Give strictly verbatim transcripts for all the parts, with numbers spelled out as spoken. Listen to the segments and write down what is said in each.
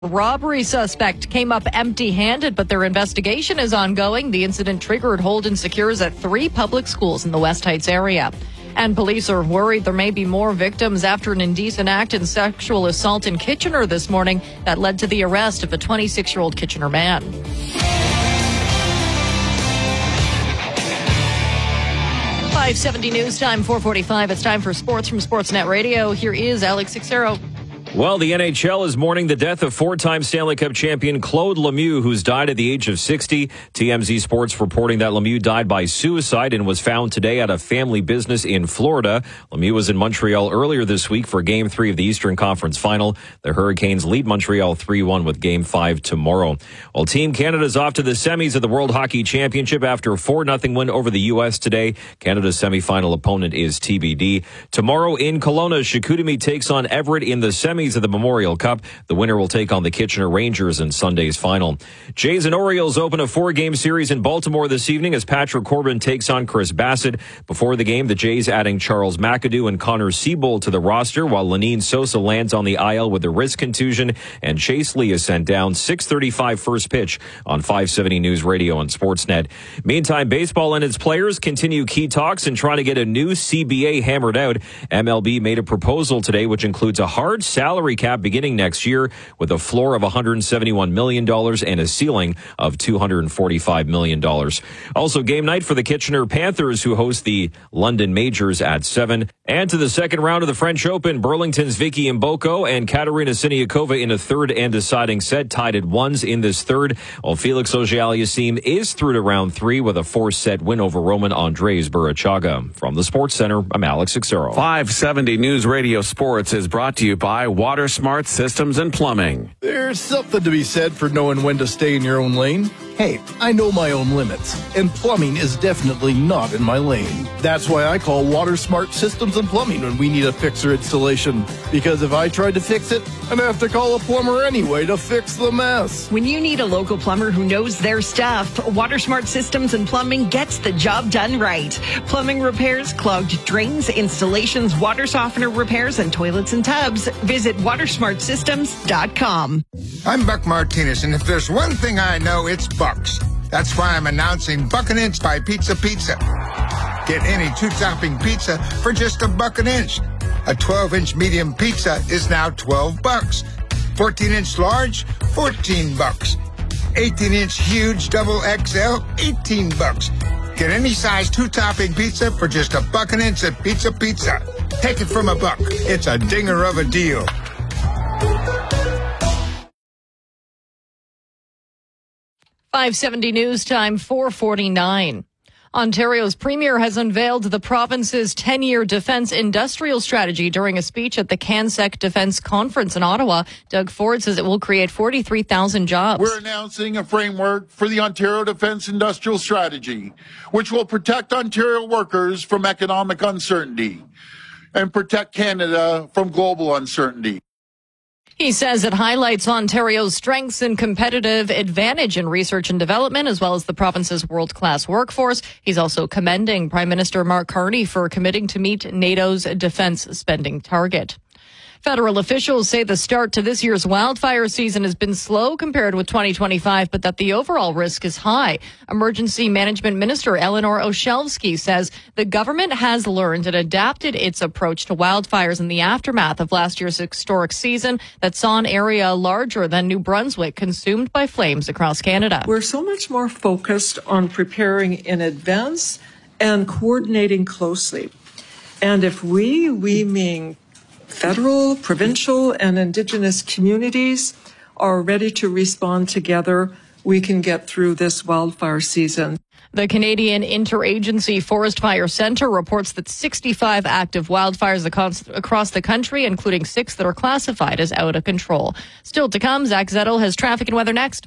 Robbery suspect came up empty-handed, but their investigation is ongoing. The incident triggered hold and secures at three public schools in the West Heights area. And police are worried there may be more victims after an indecent act and sexual assault in Kitchener this morning that led to the arrest of a twenty-six-year-old Kitchener man. five seventy news time, four forty-five. It's time for sports from Sportsnet Radio. Here is Alex Sixero. Well, the N H L is mourning the death of four-time Stanley Cup champion Claude Lemieux, who's died at the age of sixty. T M Z Sports reporting that Lemieux died by suicide and was found today at a family business in Florida. Lemieux was in Montreal earlier this week for Game three of the Eastern Conference Final. The Hurricanes lead Montreal three one with Game five tomorrow. Well, Team Canada's off to the semis of the World Hockey Championship after a four nothing win over the U S today. Canada's semifinal opponent is T B D. Tomorrow in Kelowna, Chicoutimi takes on Everett in the semis of the Memorial Cup. The winner will take on the Kitchener Rangers in Sunday's final. Jays and Orioles open a four-game series in Baltimore this evening as Patrick Corbin takes on Chris Bassett. Before the game, the Jays adding Charles McAdoo and Connor Siebold to the roster, while Lenine Sosa lands on the I L with a wrist contusion, and Chase Lee is sent down. six thirty-five first pitch on five seventy News Radio and Sportsnet. Meantime, baseball and its players continue key talks and trying to get a new C B A hammered out. M L B made a proposal today which includes a hard salary salary cap beginning next year with a floor of one hundred seventy-one million dollars and a ceiling of two hundred forty-five million dollars. Also, game night for the Kitchener Panthers, who host the London Majors at seven. And to the second round of the French Open, Burlington's Vicky Mboko and Katerina Siniakova in a third and deciding set, tied at ones in this third, while Felix Auger-Aliassime is through to round three with a four-set win over Roman Andres Burachaga. From the Sports Center, I'm Alex Sixero. five seventy News Radio Sports is brought to you by Water Smart Systems and Plumbing. There's something to be said for knowing when to stay in your own lane. Hey, I know my own limits, and plumbing is definitely not in my lane. That's why I call Water Smart Systems and Plumbing when we need a fixer installation. Because if I tried to fix it, I'd have to call a plumber anyway to fix the mess. When you need a local plumber who knows their stuff, Water Smart Systems and Plumbing gets the job done right. Plumbing repairs, clogged drains, installations, water softener repairs, and toilets and tubs. Visit water smart systems dot com. I'm Buck Martinez, and if there's one thing I know, it's Bucks. That's why I'm announcing Buck an Inch by Pizza Pizza. Get any two-topping pizza for just a buck an inch. A twelve-inch medium pizza is now twelve bucks. fourteen-inch large, fourteen bucks. eighteen-inch huge double X L, eighteen bucks. Get any size two-topping pizza for just a buck an inch at Pizza Pizza. Take it from a buck. It's a dinger of a deal. five seventy News Time, four forty-nine. Ontario's premier has unveiled the province's ten-year defense industrial strategy during a speech at the CanSec Defense Conference in Ottawa. Doug Ford says it will create forty-three thousand jobs. We're announcing a framework for the Ontario Defense Industrial Strategy, which will protect Ontario workers from economic uncertainty and protect Canada from global uncertainty. He says it highlights Ontario's strengths and competitive advantage in research and development, as well as the province's world-class workforce. He's also commending Prime Minister Mark Carney for committing to meet NATO's defense spending target. Federal officials say the start to this year's wildfire season has been slow compared with twenty twenty-five, but that the overall risk is high. Emergency Management Minister Eleanor Oshelvsky says the government has learned and adapted its approach to wildfires in the aftermath of last year's historic season that saw an area larger than New Brunswick consumed by flames across Canada. We're so much more focused on preparing in advance and coordinating closely. And if we, we mean federal, provincial, and Indigenous communities are ready to respond together, we can get through this wildfire season. The Canadian Interagency Forest Fire Centre reports that sixty-five active wildfires across the country, including six that are classified as out of control. Still to come, Zach Zettel has traffic and weather next.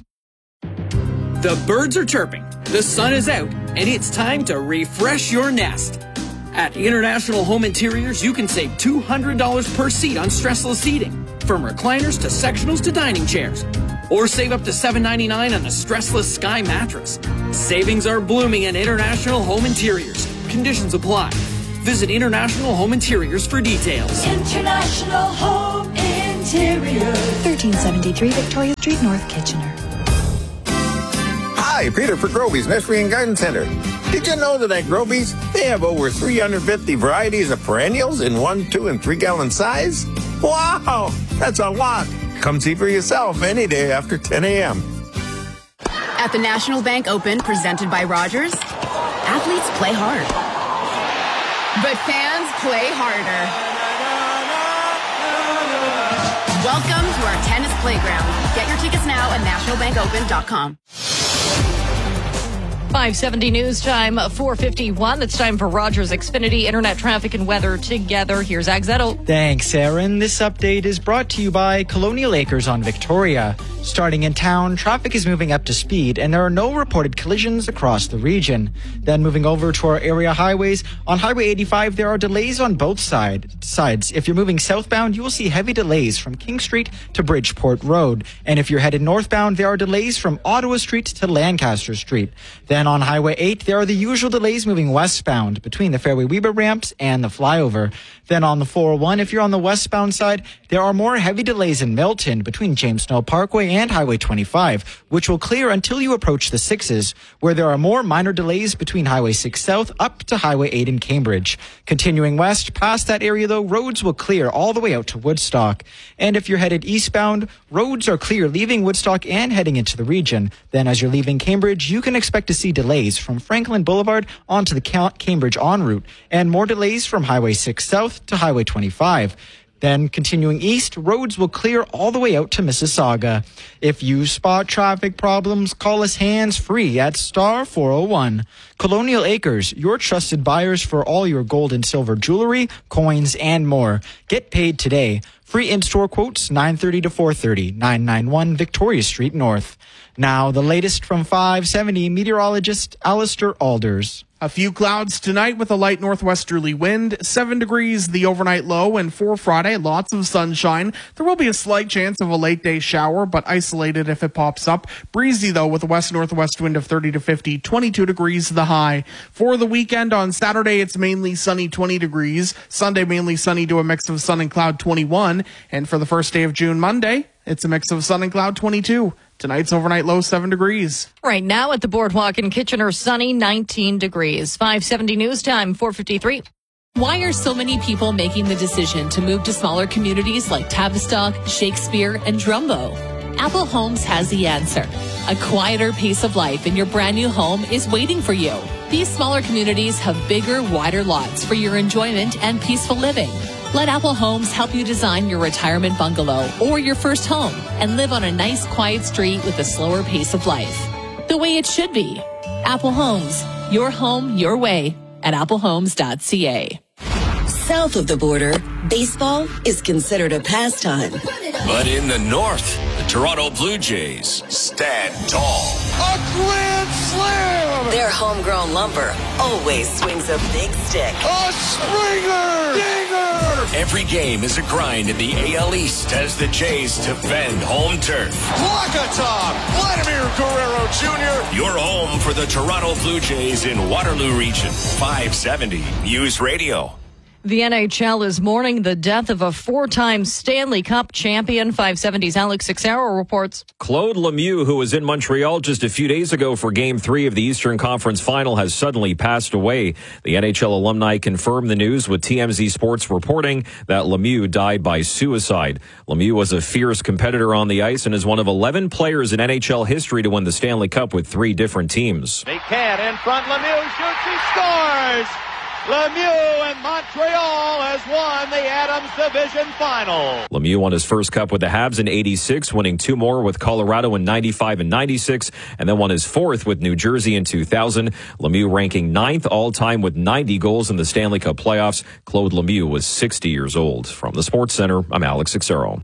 The birds are chirping, the sun is out, and it's time to refresh your nest. At International Home Interiors, you can save two hundred dollars per seat on stressless seating, from recliners to sectionals to dining chairs. Or save up to seven ninety-nine on the stressless Sky mattress. Savings are blooming at International Home Interiors. Conditions apply. Visit International Home Interiors for details. International Home Interiors. Interiors. thirteen seventy-three Victoria Street, North Kitchener. Hi, Peter for Groby's Nursery and Garden Center. Did you know that at Groby's, they have over three hundred fifty varieties of perennials in one, two, and three gallon size? Wow, that's a lot. Come see for yourself any day after ten a.m. At the National Bank Open, presented by Rogers, athletes play hard. But fans play harder. Welcome to our tennis playground. Get your tickets now at national bank open dot com. five seventy news time, four fifty-one. It's time for Rogers Xfinity Internet Traffic and Weather together. Here's Agzetto. Thanks, Aaron. This update is brought to you by Colonial Acres on Victoria. Starting in town, traffic is moving up to speed, and there are no reported collisions across the region. Then moving over to our area highways, on Highway eighty-five, there are delays on both side, sides. If you're moving southbound, you will see heavy delays from King Street to Bridgeport Road. And if you're headed northbound, there are delays from Ottawa Street to Lancaster Street. Then on Highway eight, there are the usual delays moving westbound between the Fairway Weber ramps and the flyover. Then on the four oh one, if you're on the westbound side, there are more heavy delays in Milton between James Snow Parkway and Highway twenty-five, which will clear until you approach the sixes, where there are more minor delays between Highway six South up to Highway eight in Cambridge. Continuing west, past that area though, roads will clear all the way out to Woodstock. And if you're headed eastbound, roads are clear leaving Woodstock and heading into the region. Then as you're leaving Cambridge, you can expect to see delays from Franklin Boulevard onto the Cambridge en route, and more delays from Highway six South to Highway twenty-five. Then continuing east, roads will clear all the way out to Mississauga. If you spot traffic problems, call us hands-free at star four oh one. Colonial Acres, your trusted buyers for all your gold and silver jewelry, coins, and more. Get paid today. Free in-store quotes, nine thirty to four thirty, nine ninety-one Victoria Street North. Now, the latest from five seventy, meteorologist Alistair Alders. A few clouds tonight with a light northwesterly wind, seven degrees the overnight low, and for Friday, lots of sunshine. There will be a slight chance of a late day shower, but isolated if it pops up. Breezy though with a west-northwest wind of thirty to fifty, twenty-two degrees the high. For the weekend on Saturday, it's mainly sunny, twenty degrees. Sunday, mainly sunny to a mix of sun and cloud, twenty-one. And for the first day of June, Monday, it's a mix of sun and cloud, twenty-two. Tonight's overnight low, seven degrees. Right now at the Boardwalk in Kitchener, sunny, nineteen degrees. five seventy news time, four fifty-three. Why are so many people making the decision to move to smaller communities like Tavistock, Shakespeare, and Drumbo? Apple Homes has the answer. A quieter pace of life in your brand new home is waiting for you. These smaller communities have bigger, wider lots for your enjoyment and peaceful living. Let Apple Homes help you design your retirement bungalow or your first home and live on a nice, quiet street with a slower pace of life. The way it should be. Apple Homes, your home, your way at apple homes dot c a. South of the border, baseball is considered a pastime. But in the north, the Toronto Blue Jays stand tall. A grand slam! Their homegrown lumber always swings a big stick. A Springer! Dinger! Every game is a grind in the A L East as the Jays defend home turf. Walkatop! Vladimir Guerrero Junior Your home for the Toronto Blue Jays in Waterloo Region. five seventy News Radio. The N H L is mourning the death of a four-time Stanley Cup champion. five seventy's Alex Sixero reports. Claude Lemieux, who was in Montreal just a few days ago for Game three of the Eastern Conference Final, has suddenly passed away. The N H L alumni confirmed the news with T M Z Sports reporting that Lemieux died by suicide. Lemieux was a fierce competitor on the ice and is one of eleven players in N H L history to win the Stanley Cup with three different teams. They can't in front. Lemieux shoots. He scores. Lemieux and Montreal has won the Adams Division Final. Lemieux won his first cup with the Habs in eighty-six, winning two more with Colorado in ninety-five and ninety-six, and then won his fourth with New Jersey in two thousand. Lemieux ranking ninth all-time with ninety goals in the Stanley Cup playoffs. Claude Lemieux was sixty years old. From the Sports Center, I'm Alex Sixero.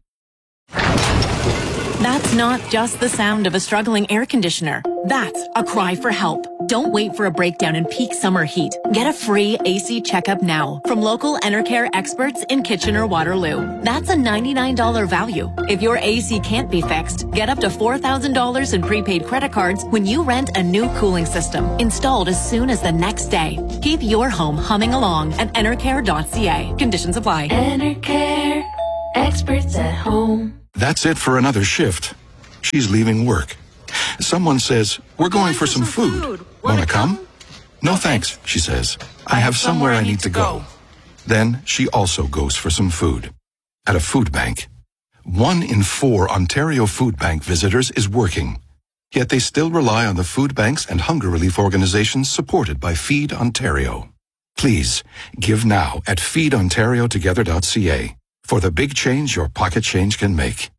That's not just the sound of a struggling air conditioner. That's a cry for help. Don't wait for a breakdown in peak summer heat. Get a free A C checkup now from local Enercare experts in Kitchener-Waterloo. That's a ninety-nine dollars value. If your A C can't be fixed, get up to four thousand dollars in prepaid credit cards when you rent a new cooling system, installed as soon as the next day. Keep your home humming along at enercare dot c a. Conditions apply. Enercare. Experts at home. That's it for another shift. She's leaving work. Someone says, we're going for some food. Wanna come? No thanks, she says. I have somewhere I need to go. Then she also goes for some food. At a food bank. One in four Ontario Food Bank visitors is working. Yet they still rely on the food banks and hunger relief organizations supported by Feed Ontario. Please, give now at feed ontario together dot c a for the big change your pocket change can make.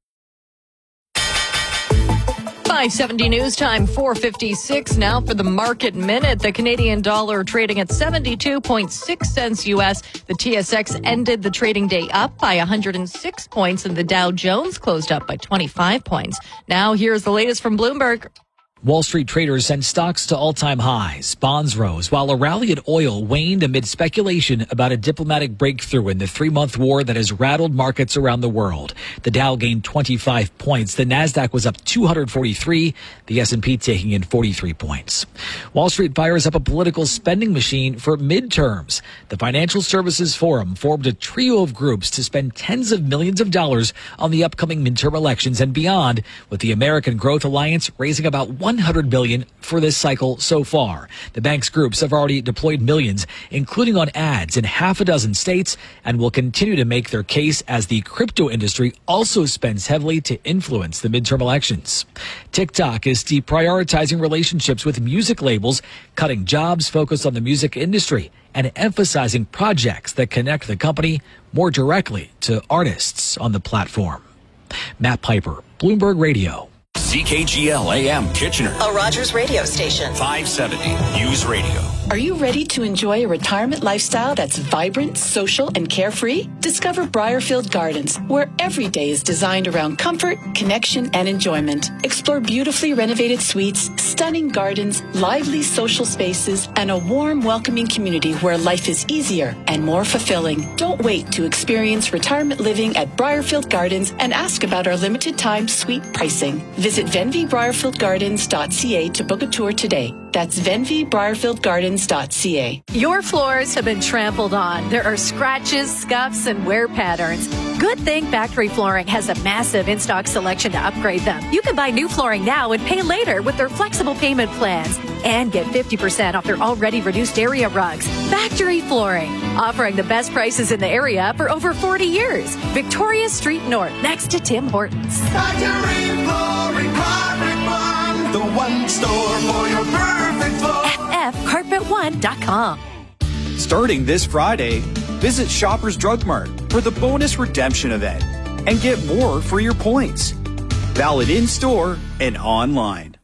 five seventy News Time, four fifty-six now for the market minute. The Canadian dollar trading at seventy-two point six cents U S. The T S X ended the trading day up by one hundred six points, and the Dow Jones closed up by twenty-five points. Now here's the latest from Bloomberg. Wall Street traders sent stocks to all-time highs. Bonds rose, while a rally at oil waned amid speculation about a diplomatic breakthrough in the three-month war that has rattled markets around the world. The Dow gained twenty-five points. The Nasdaq was up two hundred forty-three, the S and P taking in forty-three points. Wall Street fires up a political spending machine for midterms. The Financial Services Forum formed a trio of groups to spend tens of millions of dollars on the upcoming midterm elections and beyond, with the American Growth Alliance raising about one hundred billion dollars for this cycle so far. The bank's groups have already deployed millions, including on ads in half a dozen states, and will continue to make their case as the crypto industry also spends heavily to influence the midterm elections. TikTok is deprioritizing relationships with music labels, cutting jobs focused on the music industry, and emphasizing projects that connect the company more directly to artists on the platform. Matt Piper, Bloomberg Radio. C K G L A M Kitchener. A Rogers radio station. five seventy News Radio. Are you ready to enjoy a retirement lifestyle that's vibrant, social, and carefree? Discover Briarfield Gardens, where every day is designed around comfort, connection, and enjoyment. Explore beautifully renovated suites, stunning gardens, lively social spaces, and a warm, welcoming community where life is easier and more fulfilling. Don't wait to experience retirement living at Briarfield Gardens and ask about our limited time suite pricing. Visit venvy briarfield gardens dot c a to book a tour today. That's venvy briarfield gardens dot c a. Your floors have been trampled on. There are scratches, scuffs, and wear patterns. Good thing Factory Flooring has a massive in-stock selection to upgrade them. You can buy new flooring now and pay later with their flexible payment plans. And get fifty percent off their already reduced area rugs. Factory Flooring, offering the best prices in the area for over forty years. Victoria Street North, next to Tim Hortons. Factory Flooring, Carpet One, the one store for your perfect floor. F F carpet one dot com. Starting this Friday, visit Shoppers Drug Mart for the bonus redemption event and get more for your points. Valid in-store and online.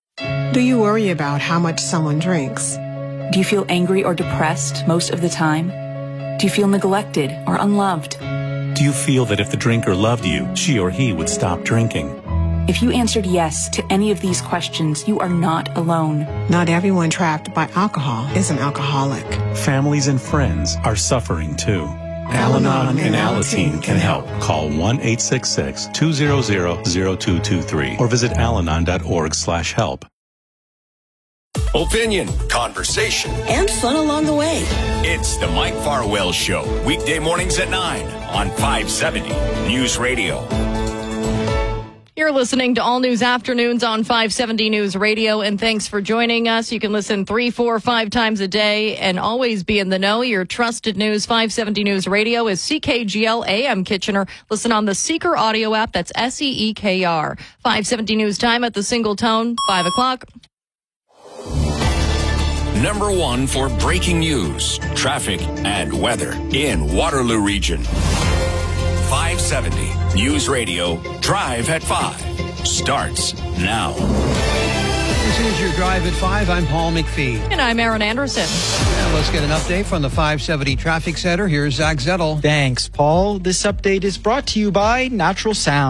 Do you worry about how much someone drinks? Do you feel angry or depressed most of the time? Do you feel neglected or unloved? Do you feel that if the drinker loved you, she or he would stop drinking? If you answered yes to any of these questions, you are not alone. Not everyone trapped by alcohol is an alcoholic. Families and friends are suffering too. Al-Anon and Alateen can help. Call one eight six six, two zero zero, zero two two three or visit alanon dot org slash help. Opinion, conversation, and fun along the way. It's the Mike Farwell Show, weekday mornings at nine on five seventy News Radio. You're listening to All News Afternoons on five seventy News Radio, and thanks for joining us. You can listen three, four, five times a day and always be in the know. Your trusted news, five seventy News Radio, is C K G L A M Kitchener. Listen on the Seeker audio app. That's S E E K R. five seventy News Time at the single tone, five o'clock. Number one for breaking news, traffic, and weather in Waterloo Region. five seventy News Radio, Drive at five, starts now. This is your Drive at five. I'm Paul McPhee. And I'm Aaron Anderson. And let's get an update from the five seventy Traffic Center. Here's Zach Zettel. Thanks, Paul. This update is brought to you by Natural Sound.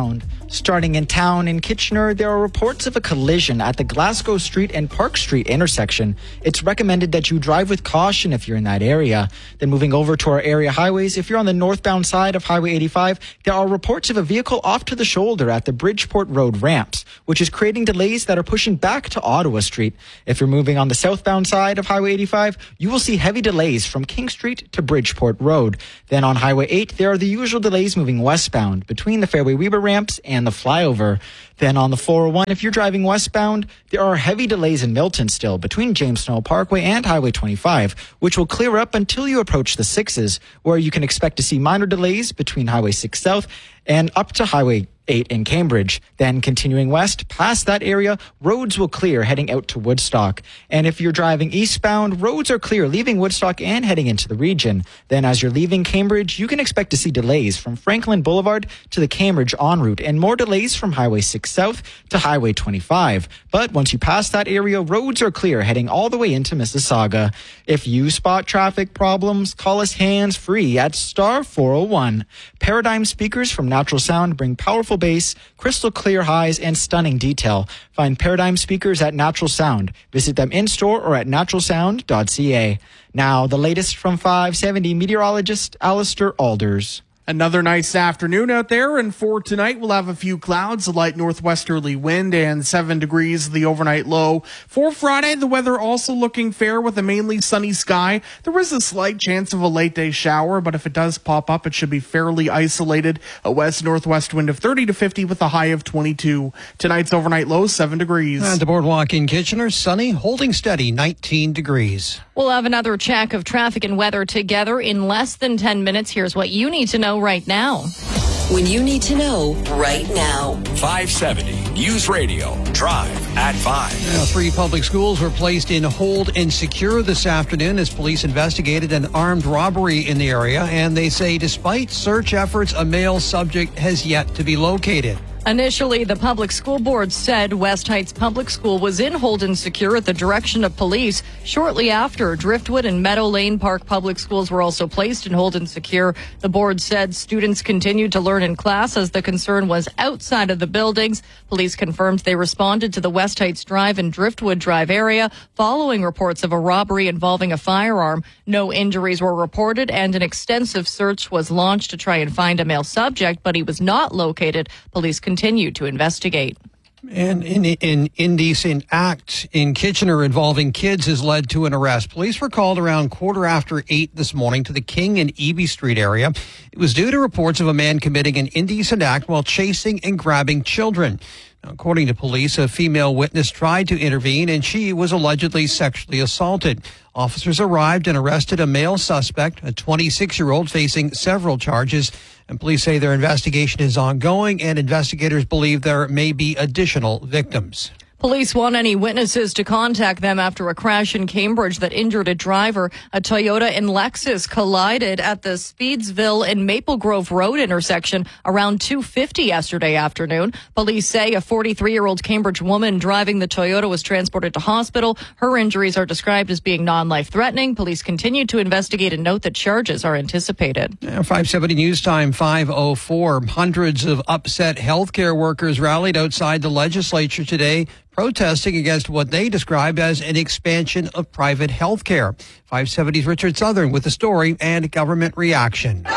Starting in town in Kitchener, there are reports of a collision at the Glasgow Street and Park Street intersection. It's recommended that you drive with caution if you're in that area. Then moving over to our area highways, if you're on the northbound side of Highway eighty-five, there are reports of a vehicle off to the shoulder at the Bridgeport Road ramps, which is creating delays that are pushing back to Ottawa Street. If you're moving on the southbound side of Highway eighty-five, you will see heavy delays from King Street to Bridgeport Road. Then on Highway eight, there are the usual delays moving westbound between the Fairway Weber ramps and and the flyover. Then on the four oh one, if you're driving westbound, there are heavy delays in Milton still between James Snow Parkway and Highway twenty-five, which will clear up until you approach the sixes, where you can expect to see minor delays between Highway six South and up to Highway eight in Cambridge. Then continuing west past that area, roads will clear heading out to Woodstock. And if you're driving eastbound, roads are clear leaving Woodstock and heading into the region. Then as you're leaving Cambridge, you can expect to see delays from Franklin Boulevard to the Cambridge en route and more delays from Highway six South to Highway twenty-five. But once you pass that area, roads are clear heading all the way into Mississauga. If you spot traffic problems, call us hands free at star four oh one. Paradigm speakers from Natural Sound bring powerful bass, crystal clear highs, and stunning detail. Find Paradigm speakers at Natural Sound. Visit them in-store or at natural sound dot c a. Now, the latest from five seventy meteorologist Alistair Alders. Another nice afternoon out there, and for tonight we'll have a few clouds, a light northwesterly wind, and seven degrees the overnight low. For Friday, the weather also looking fair with a mainly sunny sky. There is a slight chance of a late day shower, but if it does pop up, it should be fairly isolated. A west-northwest wind of thirty to fifty with a high of twenty-two. Tonight's overnight low, seven degrees. At the boardwalk in Kitchener, sunny, holding steady, nineteen degrees. We'll have another check of traffic and weather together in less than ten minutes. Here's what you need to know right now. When you need to know right now. five seventy News Radio. Drive at five. Now, three public schools were placed in hold and secure this afternoon as police investigated an armed robbery in the area. And they say despite search efforts, a male subject has yet to be located. Initially, the public school board said West Heights Public School was in hold and secure at the direction of police. Shortly after, Driftwood and Meadow Lane Park Public Schools were also placed in hold and secure. The board said students continued to learn in class as the concern was outside of the buildings. Police confirmed they responded to the West Heights Drive and Driftwood Drive area following reports of a robbery involving a firearm. No injuries were reported, and an extensive search was launched to try and find a male subject, but he was not located. Police continue to investigate. And an in, in, indecent act in Kitchener involving kids has led to an arrest. Police were called around quarter after eight this morning to the King and Eby Street area. It was due to reports of a man committing an indecent act while chasing and grabbing children. Now, according to police, a female witness tried to intervene and she was allegedly sexually assaulted. Officers arrived and arrested a male suspect, a twenty-six-year-old facing several charges. And police say their investigation is ongoing and investigators believe there may be additional victims. Police want any witnesses to contact them after a crash in Cambridge that injured a driver. A Toyota and Lexus collided at the Speedsville and Maple Grove Road intersection around two fifty yesterday afternoon. Police say a forty-three-year-old Cambridge woman driving the Toyota was transported to hospital. Her injuries are described as being non-life-threatening. Police continue to investigate and note that charges are anticipated. Yeah, five seventy News Time, five oh four. Hundreds of upset healthcare workers rallied outside the legislature today, protesting against what they described as an expansion of private health care. five seventy's Richard Southern with the story and government reaction.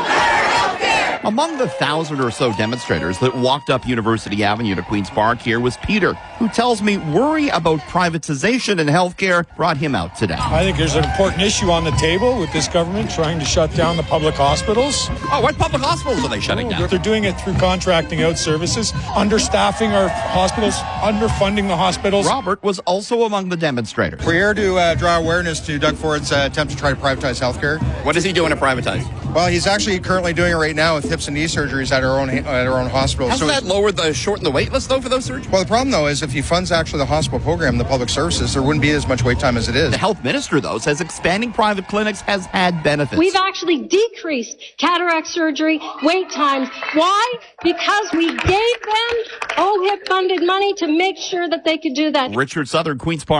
Among the thousand or so demonstrators that walked up University Avenue to Queen's Park here was Peter, who tells me worry about privatization in healthcare brought him out today. I think there's an important issue on the table with this government trying to shut down the public hospitals. Oh, what public hospitals are they shutting oh, down? They're doing it through contracting out services, understaffing our hospitals, underfunding the hospitals. Robert was also among the demonstrators. We're here to uh, draw awareness to Doug Ford's uh, attempt to try to privatize healthcare. What is he doing to privatize? Well, he's actually currently doing it right now with hips and knee surgeries at our own at our own hospital. Hasn't so that lowered the shorten the wait list though for those surgeries? Well, the problem though is if he funds actually the hospital program, the public services, there wouldn't be as much wait time as it is. The health minister though says expanding private clinics has had benefits. We've actually decreased cataract surgery wait times. Why? Because we gave them O H I P funded money to make sure that they could do that. Richard Southern, Queen's Park.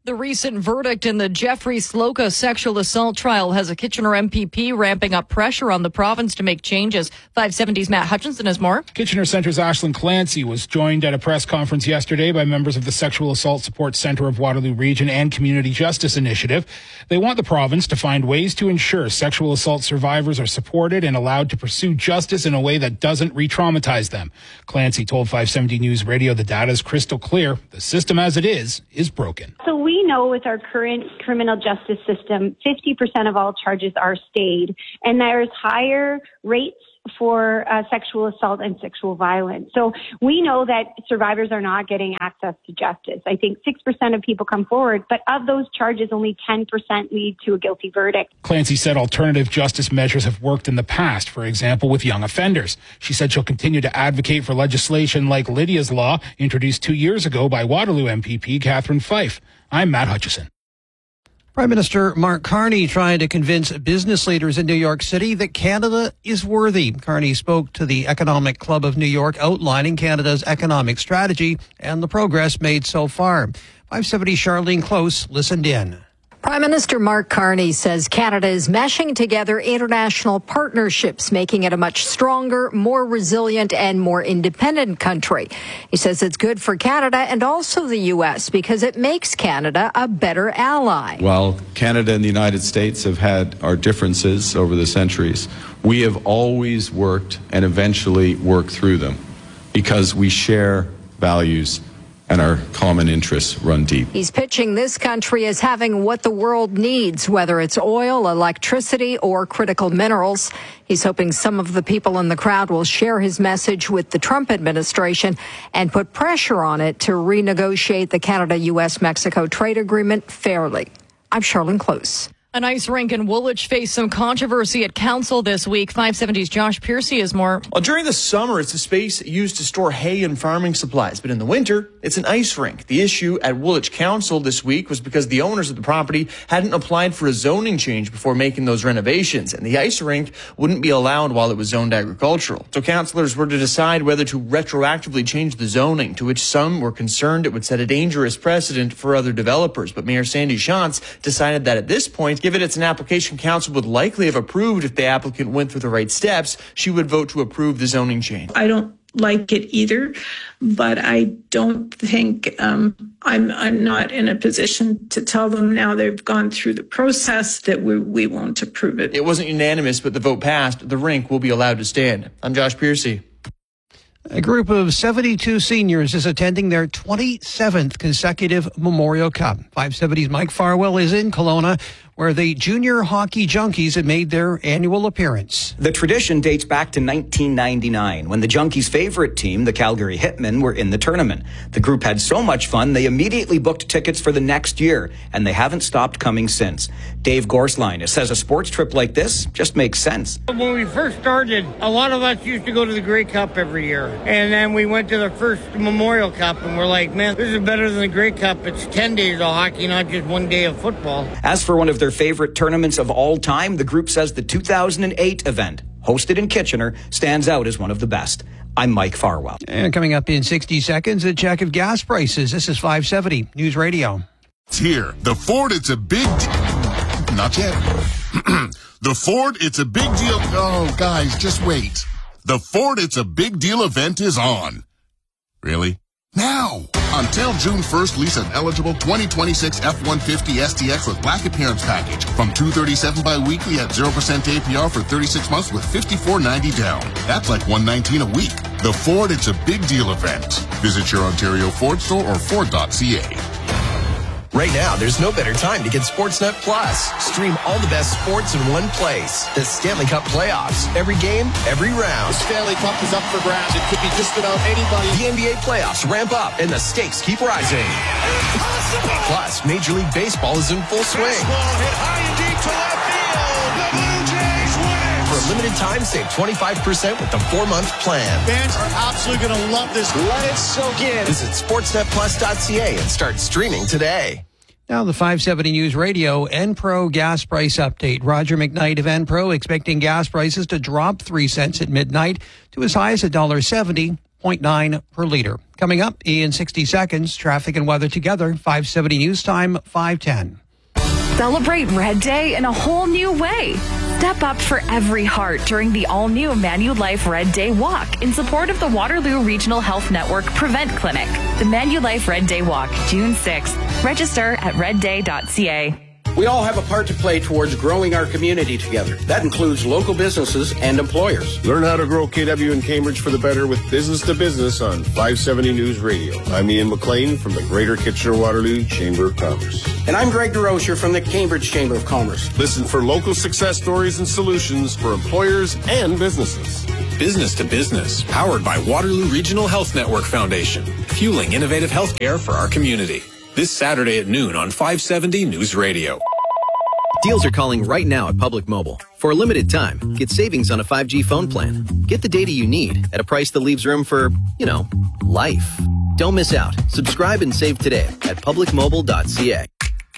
The recent verdict in the Jeffrey Sloka sexual assault trial has a Kitchener M P P ramping up pressure on the province to make changes. five seventy's Matt Hutchinson has more. Kitchener Centre's Ashlyn Clancy was joined at a press conference yesterday by members of the Sexual Assault Support Centre of Waterloo Region and Community Justice Initiative. They want the province to find ways to ensure sexual assault survivors are supported and allowed to pursue justice in a way that doesn't re-traumatize them. Clancy told five seventy News Radio the data is crystal clear. The system as it is, is broken. So we know with our current criminal justice system, fifty percent of all charges are stayed, and there's higher rates for uh, sexual assault and sexual violence. So we know that survivors are not getting access to justice. I think six percent of people come forward, but of those charges, only ten percent lead to a guilty verdict. Clancy said alternative justice measures have worked in the past, for example, with young offenders. She said she'll continue to advocate for legislation like Lydia's Law, introduced two years ago by Waterloo M P P Catherine Fife. I'm Matt Hutchison. Prime Minister Mark Carney trying to convince business leaders in New York City that Canada is worthy. Carney spoke to the Economic Club of New York outlining Canada's economic strategy and the progress made so far. five seventy Charlene Close listened in. Prime Minister Mark Carney says Canada is meshing together international partnerships, making it a much stronger, more resilient and more independent country. He says it's good for Canada and also the U S because it makes Canada a better ally. While Canada and the United States have had our differences over the centuries, we have always worked and eventually worked through them because we share values and our common interests run deep. He's pitching this country as having what the world needs, whether it's oil, electricity, or critical minerals. He's hoping some of the people in the crowd will share his message with the Trump administration and put pressure on it to renegotiate the Canada-U S Mexico trade agreement fairly. I'm Charlene Close. An ice rink in Woolwich faced some controversy at council this week. five seventy's Josh Piercy has more. Well, during the summer, it's a space used to store hay and farming supplies. But in the winter, it's an ice rink. The issue at Woolwich Council this week was because the owners of the property hadn't applied for a zoning change before making those renovations. And the ice rink wouldn't be allowed while it was zoned agricultural. So councillors were to decide whether to retroactively change the zoning, to which some were concerned it would set a dangerous precedent for other developers. But Mayor Sandy Shantz decided that at this point, given it's an application council would likely have approved if the applicant went through the right steps, she would vote to approve the zoning change. I don't like it either, but I don't think um, I'm I'm not in a position to tell them now they've gone through the process that we, we won't approve it. It wasn't unanimous, but the vote passed. The rink will be allowed to stand. I'm Josh Piercy. A group of seventy-two seniors is attending their twenty-seventh consecutive Memorial Cup. five seventy's Mike Farwell is in Kelowna, where the Junior Hockey Junkies had made their annual appearance. The tradition dates back to nineteen ninety-nine, when the Junkies' favorite team, the Calgary Hitmen, were in the tournament. The group had so much fun, they immediately booked tickets for the next year, and they haven't stopped coming since. Dave Gorsline says a sports trip like this just makes sense. When we first started, a lot of us used to go to the Grey Cup every year. And then we went to the first Memorial Cup, and we're like, man, this is better than the Grey Cup. It's ten days of hockey, not just one day of football. As for one of their favorite tournaments of all time, the group says the two thousand eight event, hosted in Kitchener, stands out as one of the best. I'm Mike Farwell. And coming up in sixty seconds, a check of gas prices. This is five seventy News Radio. It's here. The Ford, it's a big deal. Not yet. The Ford, it's a big deal. Oh, guys, just wait. The Ford It's a Big Deal event is on. Really? Now! Until June first, lease an eligible twenty twenty-six F one fifty S T X with black appearance package from two hundred thirty-seven dollars bi-weekly at zero percent A P R for thirty-six months with fifty-four ninety down. That's like one hundred nineteen dollars a week. The Ford It's a Big Deal event. Visit your Ontario Ford store or Ford dot C A. Right now, there's no better time to get Sportsnet Plus. Stream all the best sports in one place. The Stanley Cup playoffs. Every game, every round. The Stanley Cup is up for grabs. It could be just about anybody. The N B A playoffs ramp up, and the stakes keep rising. Impossible! Plus, Major League Baseball is in full swing. Baseball hit high and deep to left field. The Blue Jays win it. For a limited time, save twenty-five percent with the four-month plan. Fans are absolutely going to love this. Let it soak in. Visit sportsnet plus dot c a and start streaming today. Now the five seventy News Radio Enpro gas price update. Roger McKnight of Enpro expecting gas prices to drop three cents at midnight to as high as one dollar seventy point nine per liter. Coming up in sixty seconds, traffic and weather together, five seventy News Time, five ten. Celebrate Red Day in a whole new way. Step up for every heart during the all-new Manulife Red Day Walk in support of the Waterloo Regional Health Network Prevent Clinic. The Manulife Red Day Walk, June sixth. Register at red day dot c a. We all have a part to play towards growing our community together. That includes local businesses and employers. Learn how to grow K W in Cambridge for the better with Business to Business on five seventy News Radio. I'm Ian McLean from the Greater Kitchener-Waterloo Chamber of Commerce. And I'm Greg DeRocher from the Cambridge Chamber of Commerce. Listen for local success stories and solutions for employers and businesses. Business to Business, powered by Waterloo Regional Health Network Foundation, fueling innovative healthcare for our community. This Saturday at noon on five seventy News Radio. Deals are calling right now at Public Mobile. For a limited time, get savings on a five G phone plan. Get the data you need at a price that leaves room for, you know, life. Don't miss out. Subscribe and save today at public mobile dot c a.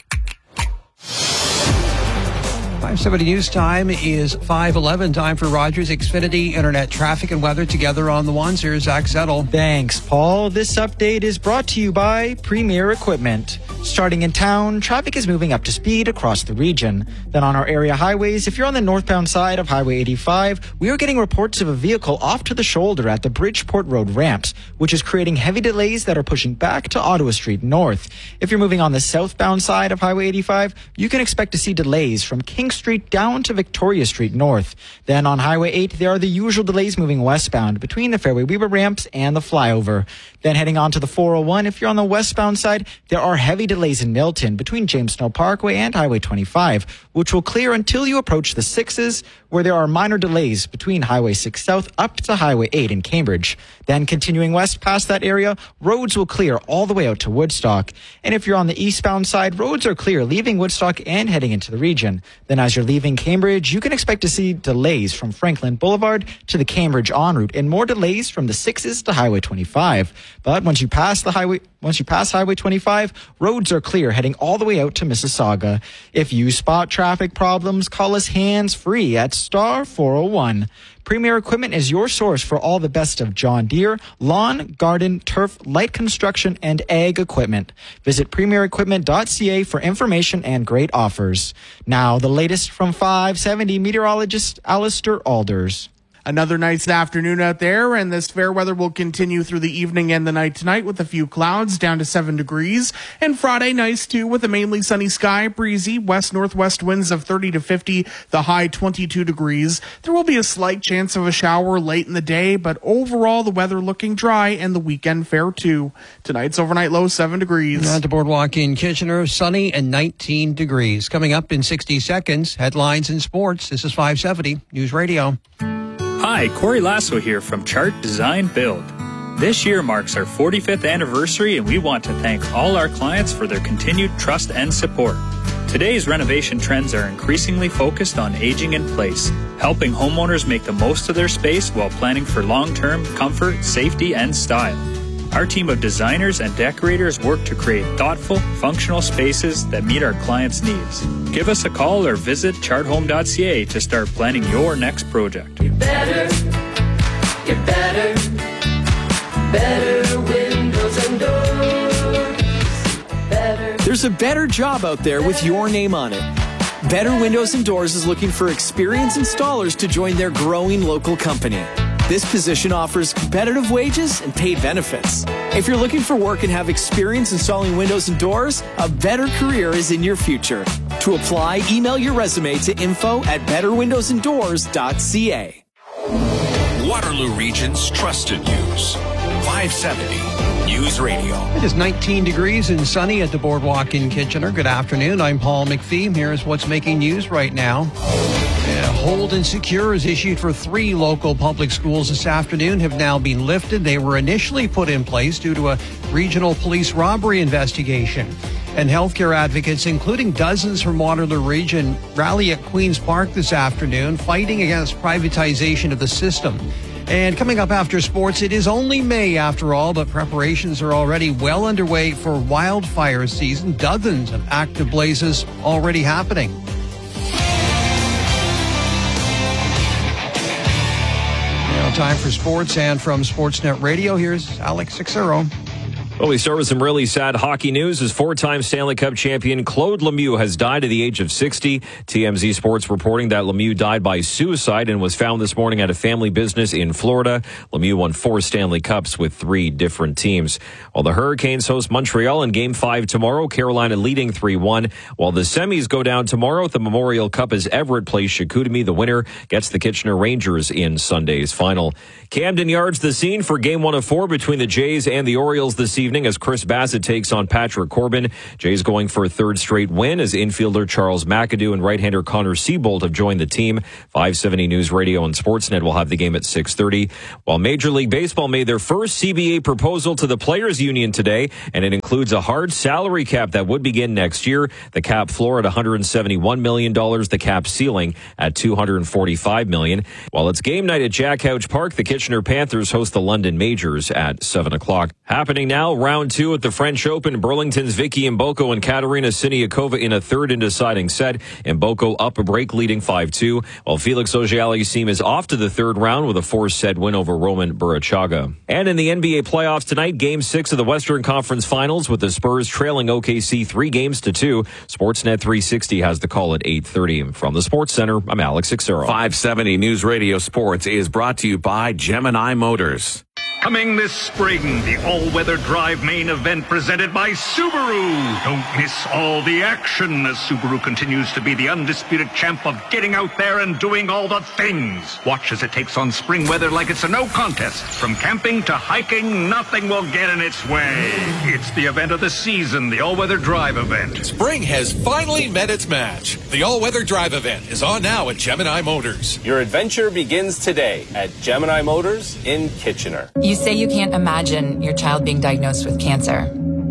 five seventy News Time is five eleven. Time for Rogers Xfinity Internet traffic and weather together on the ones. Here's Zach Settle. Thanks, Paul. This update is brought to you by Premier Equipment. Starting in town, traffic is moving up to speed across the region. Then on our area highways, if you're on the northbound side of Highway eighty-five, we are getting reports of a vehicle off to the shoulder at the Bridgeport Road ramps, which is creating heavy delays that are pushing back to Ottawa Street North. If you're moving on the southbound side of Highway eighty-five, you can expect to see delays from King Street down to Victoria Street North. Then on Highway eight, there are the usual delays moving westbound between the Fairway Weaver ramps and the flyover. Then heading on to the four oh one, if you're on the westbound side, there are heavy delays in Milton between James Snow Parkway and Highway twenty-five, which will clear until you approach the sixes, where there are minor delays between Highway six South up to Highway eight in Cambridge. Then continuing west past that area, roads will clear all the way out to Woodstock. And if you're on the eastbound side, roads are clear leaving Woodstock and heading into the region. Then as you're leaving Cambridge, you can expect to see delays from Franklin Boulevard to the Cambridge en route and more delays from the sixes to Highway twenty-five. But once you pass the highway, once you pass Highway twenty-five, roads are clear heading all the way out to Mississauga. If you spot traffic problems, call us hands-free at star four oh one. Premier Equipment is your source for all the best of John Deere, lawn, garden, turf, light construction, and ag equipment. Visit premier equipment dot c a for information and great offers. Now, the latest from five seventy meteorologist Alistair Alders. Another nice afternoon out there, and this fair weather will continue through the evening and the night tonight with a few clouds down to seven degrees. And Friday, nice too, with a mainly sunny sky, breezy, west-northwest winds of thirty to fifty, the high twenty-two degrees. There will be a slight chance of a shower late in the day, but overall the weather looking dry and the weekend fair too. Tonight's overnight low seven degrees. At the boardwalk in Kitchener, sunny and nineteen degrees. Coming up in sixty seconds, headlines and sports. This is five seventy News Radio. Hi, Corey Lasso here from Chart Design Build. This year marks our forty-fifth anniversary, and we want to thank all our clients for their continued trust and support. Today's renovation trends are increasingly focused on aging in place, helping homeowners make the most of their space while planning for long-term comfort, safety, and style. Our team of designers and decorators work to create thoughtful, functional spaces that meet our clients' needs. Give us a call or visit chart home dot c a to start planning your next project. You're better, you're better, better windows and doors. Better. There's a better job out there with your name on it. Better Windows and Doors is looking for experienced installers to join their growing local company. This position offers competitive wages and paid benefits. If you're looking for work and have experience installing windows and doors, a better career is in your future. To apply, email your resume to info at better windows and doors dot c a. Waterloo Region's trusted news. five seventy News Radio. It is nineteen degrees and sunny at the boardwalk in Kitchener. Good afternoon. I'm Paul McPhee. Here's what's making news right now. Uh, hold and secure is issued for three local public schools this afternoon have now been lifted. They were initially put in place due to a regional police robbery investigation. And healthcare advocates, including dozens from Waterloo Region, rally at Queen's Park this afternoon, fighting against privatization of the system. And coming up after sports, it is only May after all, but preparations are already well underway for wildfire season. Dozens of active blazes already happening. I'll time for sports, and from Sportsnet Radio, here's Alex Sixero. Well, we start with some really sad hockey news as four-time Stanley Cup champion Claude Lemieux has died at the age of sixty. T M Z Sports reporting that Lemieux died by suicide and was found this morning at a family business in Florida. Lemieux won four Stanley Cups with three different teams. While the Hurricanes host Montreal in Game five tomorrow, Carolina leading three one. While the semis go down tomorrow at the Memorial Cup as Everett plays Chicoutimi. The winner gets the Kitchener Rangers in Sunday's final. Camden Yards the scene for Game one of four between the Jays and the Orioles this evening as Chris Bassett takes on Patrick Corbin. Jays going for a third straight win as infielder Charles McAdoo and right-hander Connor Siebold have joined the team. five seventy News Radio and Sportsnet will have the game at six thirty. While Major League Baseball made their first C B A proposal to the Players Union today, and it includes a hard salary cap that would begin next year. The cap floor at one hundred seventy-one million dollars, the cap ceiling at two hundred forty-five million dollars. While it's game night at Jack Couch Park, the Kitchener Panthers host the London Majors at seven o'clock. Happening now, round two at the French Open. Burlington's Vicky Mboko and Katerina Siniakova in a third and deciding set. Mboko up a break, leading five two, while Felix Auger-Aliassime is off to the third round with a four-set win over Roman Burachaga. And in the N B A playoffs tonight, Game six of the Western Conference Finals with the Spurs trailing O K C three games to two. Sportsnet three sixty has the call at eight thirty. From the Sports Center, I'm Alex Sixero. five seventy News Radio Sports is brought to you by Gemini Motors. Coming this spring, the all-weather drive main event presented by Subaru. Don't miss all the action as Subaru continues to be the undisputed champ of getting out there and doing all the things. Watch as it takes on spring weather like it's a no contest. From camping to hiking, nothing will get in its way. It's the event of the season, the all-weather drive event. Spring has finally met its match. The all-weather drive event is on now at Gemini Motors. Your adventure begins today at Gemini Motors in Kitchener. You say you can't imagine your child being diagnosed with cancer,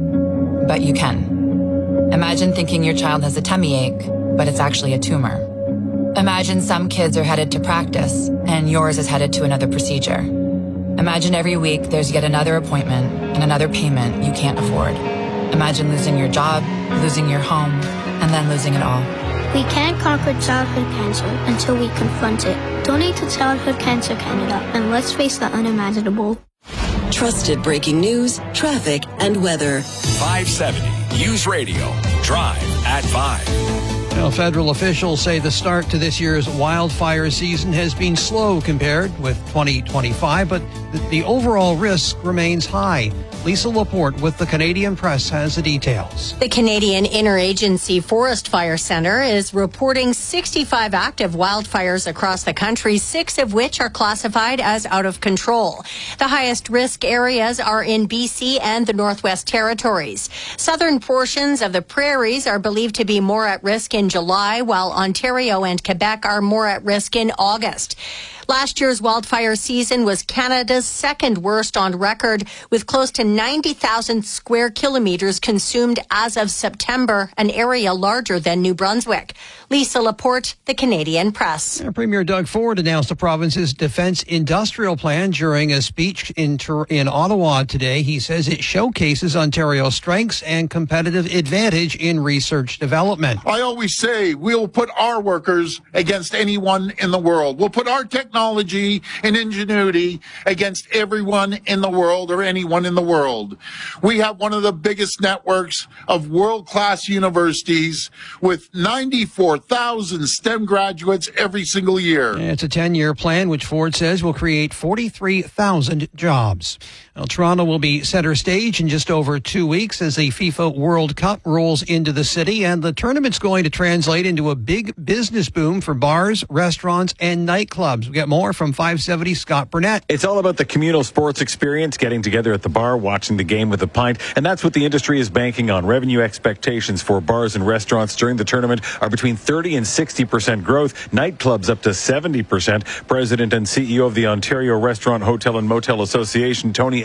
but you can. Imagine thinking your child has a tummy ache, but it's actually a tumor. Imagine some kids are headed to practice, and yours is headed to another procedure. Imagine every week there's yet another appointment and another payment you can't afford. Imagine losing your job, losing your home, and then losing it all. We can't conquer childhood cancer until we confront it. Donate to Childhood Cancer Canada, and let's face the unimaginable. Trusted breaking news, traffic, and weather. five seventy News Radio. Drive at five. Well, federal officials say the start to this year's wildfire season has been slow compared with twenty twenty-five, but the overall risk remains high. Lisa Laporte with the Canadian Press has the details. The Canadian Interagency Forest Fire Centre is reporting sixty-five active wildfires across the country, six of which are classified as out of control. The highest risk areas are in B C and the Northwest Territories. Southern portions of the prairies are believed to be more at risk in July, while Ontario and Quebec are more at risk in August. Last year's wildfire season was Canada's second worst on record, with close to ninety thousand square kilometers consumed as of September, an area larger than New Brunswick. Lisa Laporte, the Canadian Press. Yeah, Premier Doug Ford announced the province's defense industrial plan during a speech in, in Ottawa today. He says it showcases Ontario's strengths and competitive advantage in research development. I always say we'll put our workers against anyone in the world. We'll put our technology and ingenuity against everyone in the world or anyone in the world. We have one of the biggest networks of world-class universities with ninety-four thousand STEM graduates every single year. It's a ten-year plan, which Ford says will create forty-three thousand jobs. Now, Toronto will be center stage in just over two weeks as the FIFA World Cup rolls into the city, and the tournament's going to translate into a big business boom for bars, restaurants, and nightclubs. We get more from five seventy Scott Burnett. It's all about the communal sports experience, getting together at the bar, watching the game with a pint, and that's what the industry is banking on. Revenue expectations for bars and restaurants during the tournament are between thirty and sixty percent growth, nightclubs up to seventy percent. President and C E O of the Ontario Restaurant, Hotel and Motel Association, Tony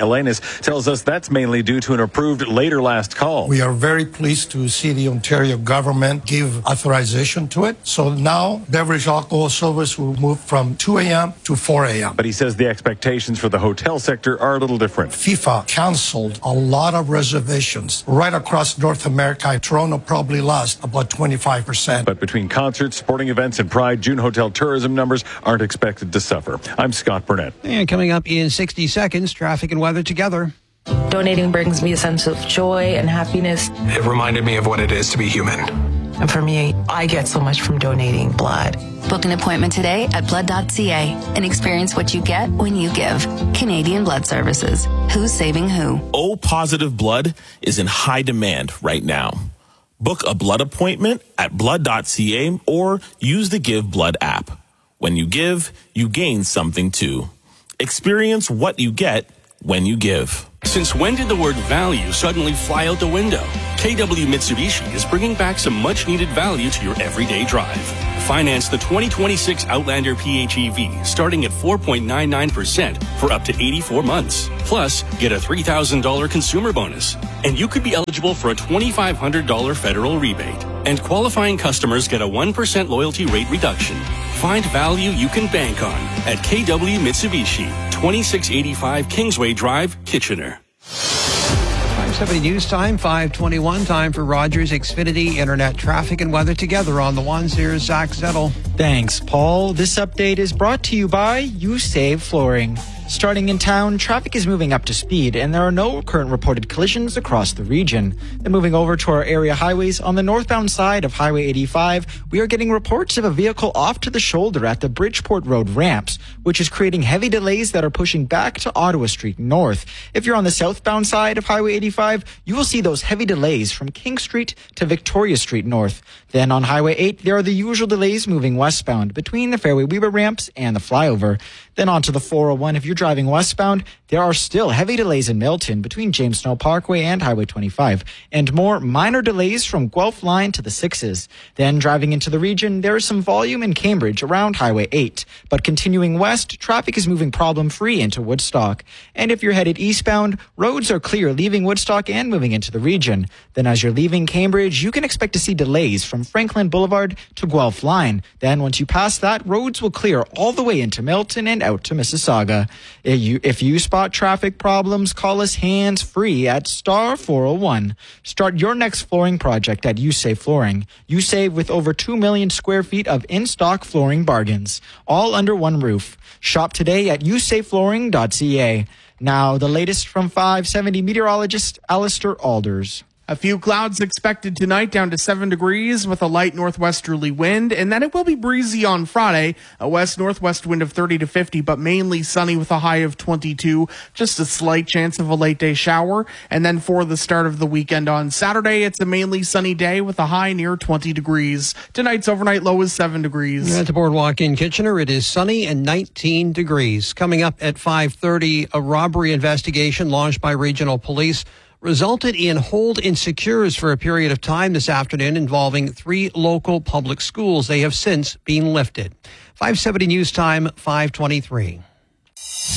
Elenis tells us that's mainly due to an approved later last call. We are very pleased to see the Ontario government give authorization to it. So now beverage alcohol service will move from two a.m. to four a.m. But he says the expectations for the hotel sector are a little different. FIFA canceled a lot of reservations right across North America. Toronto probably lost about twenty-five percent. But between concerts, sporting events, and Pride, June hotel tourism numbers aren't expected to suffer. I'm Scott Burnett. And coming up in sixty seconds, traffic and weather together. Donating brings me a sense of joy and happiness. It reminded me of what it is to be human. And for me, I get so much from donating blood. Book an appointment today at blood dot c a and experience what you get when you give. Canadian Blood Services. Who's saving who? O positive blood is in high demand right now. Book a blood appointment at blood dot c a or use the Give Blood app. When you give, you gain something too. Experience what you get when you give. Since when did the word value suddenly fly out the window? K W Mitsubishi is bringing back some much-needed value to your everyday drive. Finance the twenty twenty-six Outlander PHEV starting at four point nine nine percent for up to eighty-four months. Plus, get a three thousand dollars consumer bonus. And you could be eligible for a twenty-five hundred dollars federal rebate. And qualifying customers get a one percent loyalty rate reduction. Find value you can bank on at K W Mitsubishi, twenty-six eighty-five Kingsway Drive, Kitchener. five seventy News Time, five twenty-one. Time for Rogers Xfinity Internet traffic and weather together on the ones. Here's Zach Zettel. Thanks, Paul. This update is brought to you by You Save Flooring. Starting in town, traffic is moving up to speed, and there are no current reported collisions across the region. Then moving over to our area highways, on the northbound side of Highway eighty-five, we are getting reports of a vehicle off to the shoulder at the Bridgeport Road ramps, which is creating heavy delays that are pushing back to Ottawa Street North. If you're on the southbound side of Highway eighty-five, you will see those heavy delays from King Street to Victoria Street North. Then on Highway eight, there are the usual delays moving westbound between the Fairway Weaver ramps and the flyover. Then onto the four oh one, if you're driving westbound, there are still heavy delays in Milton between James Snow Parkway and Highway twenty-five, and more minor delays from Guelph Line to the Sixes. Then driving into the region, there is some volume in Cambridge around Highway eight, but continuing west, traffic is moving problem-free into Woodstock. And if you're headed eastbound, roads are clear leaving Woodstock and moving into the region. Then as you're leaving Cambridge, you can expect to see delays from Franklin Boulevard to Guelph Line. Then once you pass that, roads will clear all the way into Milton and out to Mississauga. If you, if you spot traffic problems, call us hands-free at star four oh one. Start your next flooring project at You Save Flooring. You save with over two million square feet of in-stock flooring bargains, all under one roof. Shop today at you save flooring dot c a. Now, the latest from five seventy meteorologist Alistair Alders. A few clouds expected tonight, down to seven degrees with a light northwesterly wind, and then it will be breezy on Friday, a west-northwest wind of thirty to fifty, but mainly sunny with a high of twenty-two, just a slight chance of a late-day shower. And then for the start of the weekend on Saturday, it's a mainly sunny day with a high near twenty degrees. Tonight's overnight low is seven degrees. At the Boardwalk in Kitchener, it is sunny and nineteen degrees. Coming up at five thirty, a robbery investigation launched by regional police resulted in hold and secures for a period of time this afternoon involving three local public schools. They have since been lifted. five seventy News Time, five twenty-three.